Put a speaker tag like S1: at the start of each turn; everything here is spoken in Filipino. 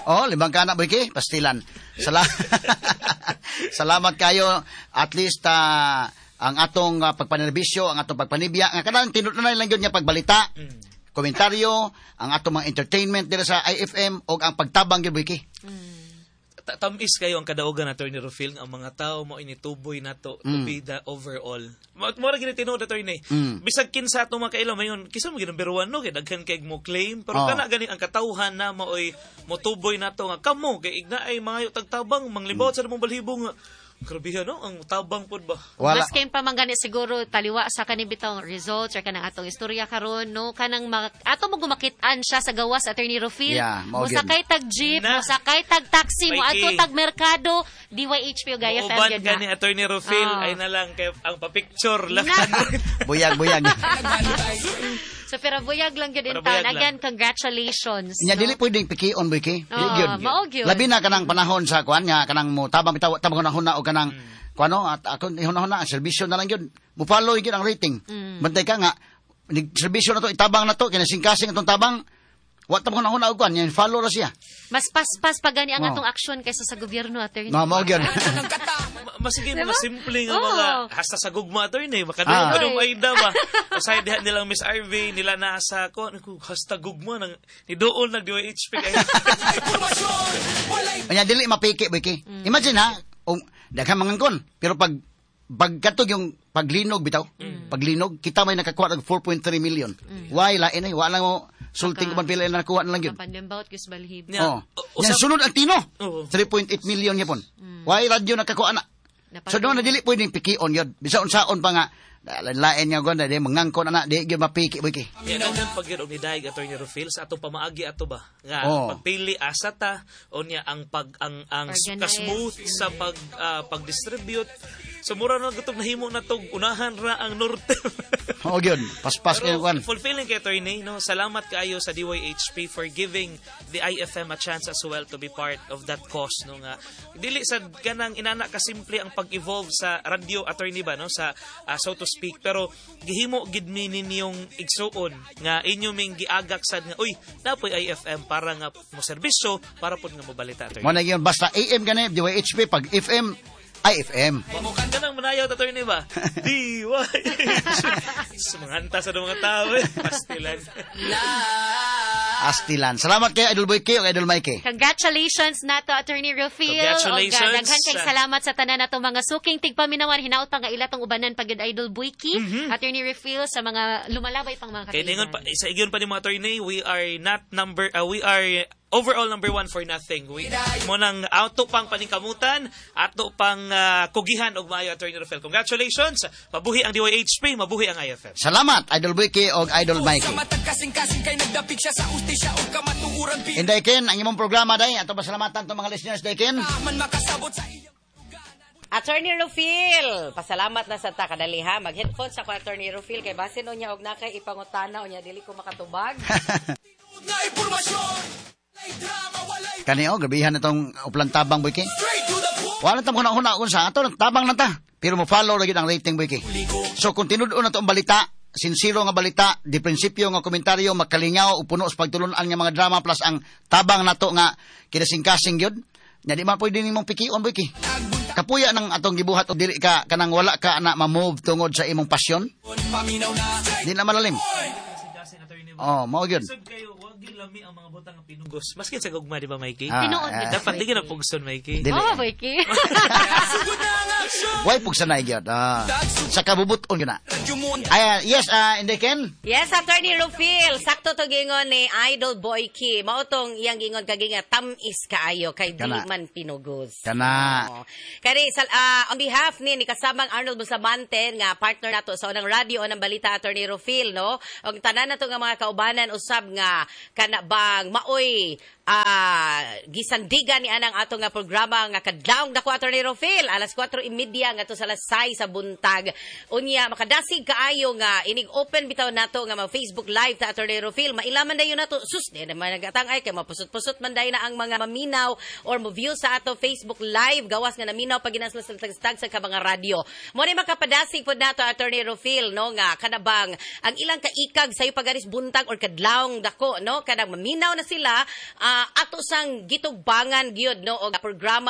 S1: Oh, 5 ka na, Boyki, pastilan. Salamat kayo. At least, ang atong pagpanerbisyo, ang atong pagpanibya, nga kanang tinutunan lang yun nga pagbalita, komentaryo, ang atong mga entertainment dito sa IFM, o ang pagtabang yun, Boyki.
S2: Tamis kayo ang kadaugan na Attorney Rufil, ang mga tao mo inituboy na to be the overall. Mura gini tinuod Attorney. Bisag kinsa ato mga kailaw mayon, kisa mo number 1 no kay daghan kay mo claim, pero kana gani ang katawhan na maoy motuboy na to nga kamo kay igna ay mga tagtabang manglibot sa mong balhibo nga. Grabe no, ang tabang pod ba?
S3: Mas kay pa man gani siguro taliwa sa kanibitong results or kanang atong istorya karon no kanang ato mo gumakit-an siya sa gawas Attorney Rufil.
S1: Yeah,
S3: mo sakay tag jeep, mo sakay tag taxi, mo ato tag merkado, DYHP o Gaya FM
S2: uban gani Attorney Rufil ay na lang kay ang pa-picture lang.
S1: Buyag.
S3: So, pero buyag lang yun din taon. Again, congratulations.
S1: Nya, dili pwedeng pikion, Boyki.
S3: Maog yun.
S1: Labi na kanang panahon sa kuan nga, kanang mo tabang hunahuna o kanang, kuano, at ako, hunahuna, ang serbisyo na lang yun. Mupalo yun ang rating. Bantay ka nga, serbisyo na to, itabang na to, kinasingkasing itong tabang, wat tabang hunahuna o kuan, yan, follow na siya.
S3: Mas paspas pa gani ang atong aksyon kaysa sa gobyerno, Attorney.
S1: Maog yun.
S2: Masigay mga simple nga mga hasta sa gugma Attorney, makadong maida ba? Asay diha nilang Miss RV, nila nasa ko, hasta gugma nang nidool nag DYHP kay.
S1: Anya dili mapiki, Boyki. Imagine ha, daghang mangangkon, pero pagkatog yung paglinog bitaw, paglinog, kita may nakakuha ng 4.3 million. Why lain ay wala mo sulting man pila na nakuha na lang yun.
S3: Pandembawt kis balhib.
S1: Yan sunod ang Tino. 3.8 million yapon. Why radyo nakakuha na. So doon na dili pwedeng pikion yun. Bisa unsaon pa nga lain nga gonda di mangangkon na di gyud mapiki Boyki.
S2: Yan ang pagyud og nidaig Attorney Rufil sa atong pamaagi ato ba nga pagpili asa ta unya ang smooth sa pag-distribute. So mura na gutog nahimo na tog unahan ra ang norte.
S1: Oo gyud, paspas kay kuan.
S2: Fulfilling kay Attorney, no. Salamat kaayo sa DYHP for giving the IFM a chance as well to be part of that cause no nga. Dili sad kanang inana ka simple ang pag-evolve sa radio Attorney ba no sa so to speak, pero gihimo gid mi ninyong igsuon nga inyo ming giagak sad nga uy napoy IFM para nga mo serbisyo para pud nga mobalita Attorney.
S1: Mo na gyud basta AM gani DYHP pag FM IFM.
S2: Mamukhan ka nang manayaw, Attorney ba? Sumanganta sa mga tao Pastilan. Salamat kay Idol Boyki o Idol Mikey.
S3: Congratulations na to Attorney Rufil.
S2: Congratulations.
S3: Daghan kay salamat sa tanan nato mga suking tigpaminawan hinaut pa nga ilatong ubanan pagid Idol Boyki. Attorney Rufil sa mga lumalabay pang mga
S2: kaibigan. Kaya sa iyon pa ni mga Attorney, we are not we are overall number 1 for nothing. Mo nang auto pang paningkamutan, ato pang kugihan og maayo Attorney Rufil. Congratulations. Mabuhi ang DYHP, mabuhi ang IFM.
S1: Salamat Idol Boyki o Idol Mikey. Inday Ken, ang imong programa day ato pasalamatan to mga listeners day Ken.
S4: Attorney Rufil, pasalamat na sa ta kadaliha. Mag-headphones ako Attorney Rufil kay basin o niya og nakay ipangutana o niya dili ko makatubag.
S1: Kanio, gabihan itong uplantabang Boyki. Wala tamo hunahuna kung sa ato, tabang na ta. Pero mo follow lagi ang rating Boyki. So kung tinuod na itong balita, sinsiro nga balita, di prinsipyo nga komentaryo, makalingaw, upuno sa pagtulunan nga mga drama plus ang tabang na to nga kinasingkasing yun. Nya di man pwede nimong pikion Boyki. Kapuya ng atong gibuhat o dili ka kanang wala ka na ma-move tungod sa imong pasyon. Di na malalim. Mao gyud.
S2: Lami ang mga butang ng pinugos. Maskin sa gugma, di ba, Mikey?
S3: Tinuod.
S2: Dapat di ka na pugson, Mikey.
S3: Boyki.
S1: Why pugsan na gyud? Sa kabubuton gyud na. Yes, Inday Ken.
S4: Yes, Attorney Rufil. Sakto to gingon ni Idol Boyki. Mao tong iyang gingon kaginga tamis kaayo kay di man pinugos.
S1: Kana.
S4: Kani on behalf ni kasamang Arnold Bustamante nga partner nato sa unang radio ng balita Attorney Rufil, no? Og tanan nato nga mga kaubanan usab nga kana bang maoy gisandigan ni anang ato nga programa nga kadlawng dako Attorney Rufil alas 4:30 nga to sa lasay sa buntag unya makadasig kaayo nga inig open bitaw nato nga mga Facebook live ta Attorney Rufil mailaman dayon nato sus di naman nagatangay kay mapusot-pusot man dayon na ang mga maminaw or mo view sa ato Facebook live gawas nga naminaw pag ginaslas tag sa mga radyo mo ni makapadasig pod nato Attorney Rufil no nga kanabang ang ilang kaikag sayo pagaris buntag or kadlawng dako no kanang maminaw na sila ato sang gitugbangan gyud no og programa